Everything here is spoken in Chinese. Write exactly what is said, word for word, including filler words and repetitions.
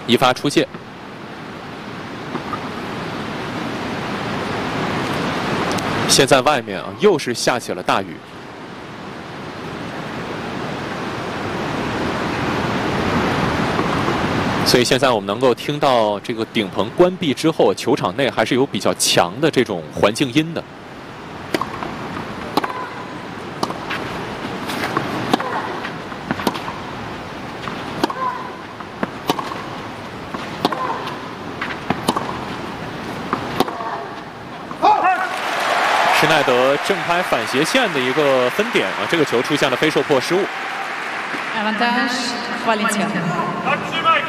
一发出界。现在外面啊，又是下起了大雨。所以现在我们能够听到这个顶棚关闭之后，球场内还是有比较强的这种环境音的。施耐德正拍反斜线的一个分点啊，这个球出现了非受迫失误。 Avantage Valencia.